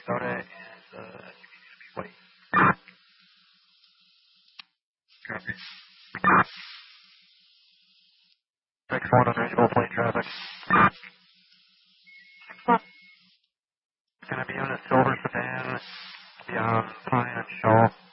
Minnesota is wait. Copy. 6-1 unreachable plane traffic. It's going to be on a silver sedan beyond Pine and Shaw.